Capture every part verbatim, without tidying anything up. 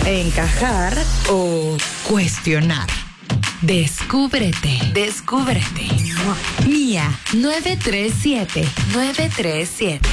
encajar o cuestionar. Descúbrete, descúbrete. Mía nueve tres siete, nueve tres siete.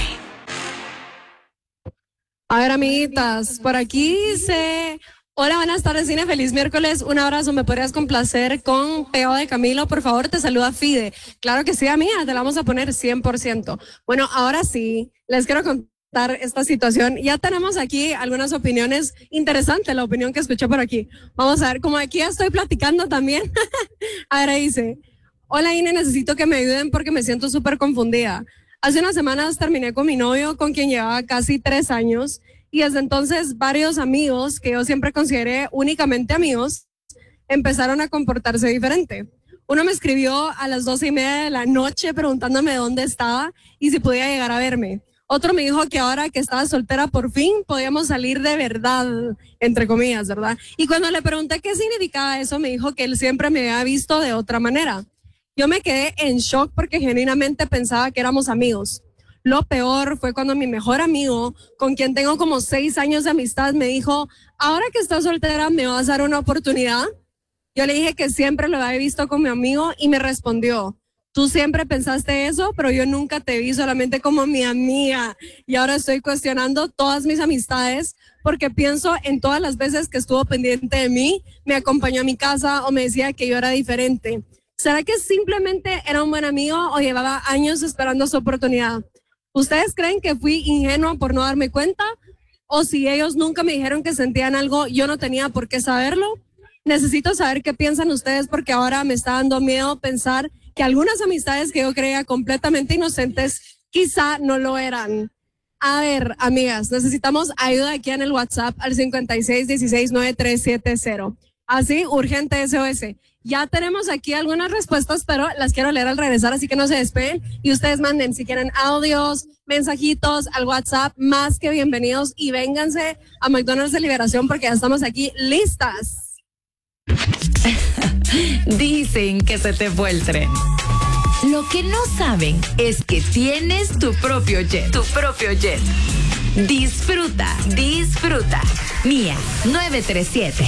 A ver, amiguitas, por aquí dice: hola, buenas tardes, Cine, feliz miércoles, un abrazo, ¿me podrías complacer con Pegado de Camilo? Por favor, te saluda Fide. Claro que sí, amiga, te la vamos a poner cien por ciento. Bueno, ahora sí, les quiero contar esta situación. Ya tenemos aquí algunas opiniones interesantes, la opinión que escuché por aquí. Vamos a ver, como aquí ya estoy platicando también. Ahora dice: hola, Ine, necesito que me ayuden porque me siento súper confundida. Hace unas semanas terminé con mi novio, con quien llevaba casi tres años, y desde entonces varios amigos, que yo siempre consideré únicamente amigos, empezaron a comportarse diferente. Uno me escribió a las doce y media de la noche preguntándome dónde estaba y si podía llegar a verme. Otro me dijo que ahora que estaba soltera por fin podíamos salir de verdad, entre comillas, ¿verdad? Y cuando le pregunté qué significaba eso, me dijo que él siempre me había visto de otra manera. Yo me quedé en shock porque genuinamente pensaba que éramos amigos. Lo peor fue cuando mi mejor amigo, con quien tengo como seis años de amistad, me dijo: ahora que estás soltera, ¿me vas a dar una oportunidad? Yo le dije que siempre lo había visto con mi amigo y me respondió: tú siempre pensaste eso, pero yo nunca te vi solamente como mi amiga. Y ahora estoy cuestionando todas mis amistades porque pienso en todas las veces que estuvo pendiente de mí, me acompañó a mi casa o me decía que yo era diferente. ¿Será que simplemente era un buen amigo o llevaba años esperando su oportunidad? ¿Ustedes creen que fui ingenua por no darme cuenta? ¿O si ellos nunca me dijeron que sentían algo, yo no tenía por qué saberlo? Necesito saber qué piensan ustedes porque ahora me está dando miedo pensar que algunas amistades que yo creía completamente inocentes quizá no lo eran. A ver, amigas, necesitamos ayuda aquí en el WhatsApp al cincuenta y seis dieciséis noventa y tres setenta. Así, urgente S O S. Ya tenemos aquí algunas respuestas, pero las quiero leer al regresar, así que no se despeguen. Y ustedes manden, si quieren, audios, mensajitos al WhatsApp, más que bienvenidos. Y vénganse a McDonald's de Liberación porque ya estamos aquí listas. Dicen que se te fue el tren. Lo que no saben es que tienes tu propio jet. Tu propio jet. Disfruta, disfruta. Mía nueve tres siete.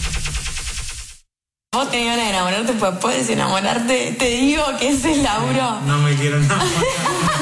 Vos te iban a enamorar, te puedes enamorarte. Te digo que ese es Lauro. No me quiero enamorar.